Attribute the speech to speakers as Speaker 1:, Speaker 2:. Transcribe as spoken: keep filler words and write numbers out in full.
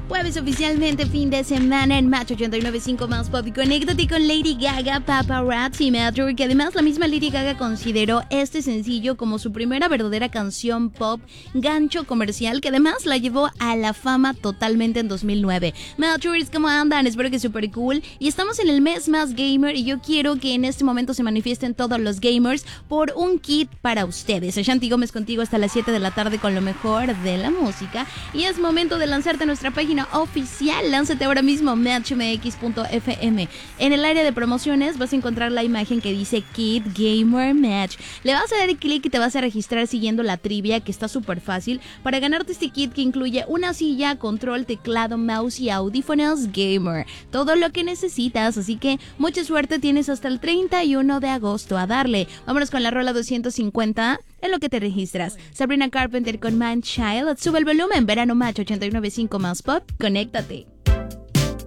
Speaker 1: Jueves oficialmente fin de semana en Match ochenta y nueve punto cinco Más Pop y conéctate con Lady Gaga, Paparazzi Metro, que además la misma Lady Gaga consideró este sencillo como su primera verdadera canción pop gancho comercial, que además la llevó a la fama totalmente en dos mil nueve. Metros, ¿cómo andan? Espero que súper cool. Y estamos en el mes más gamer y yo quiero que en este momento se manifiesten todos los gamers por un kit para ustedes. Ashanti Gómez contigo hasta las siete de la tarde con lo mejor de la música y es momento de lanzarte a nuestra página oficial. Lánzate ahora mismo match m x punto f m. En el área de promociones vas a encontrar la imagen que dice Kit Gamer Match. Le vas a dar clic y te vas a registrar siguiendo la trivia, que está súper fácil, para ganarte este kit que incluye una silla, control, teclado, mouse y audífonos gamer. Todo lo que necesitas, así que mucha suerte, tienes hasta el treinta y uno de agosto a darle. Vámonos con la rola doscientos cincuenta en lo que te registras. Sabrina Carpenter con Man Child. Sube el volumen. Verano Match ochenta y nueve punto cinco Más Pop. Conéctate.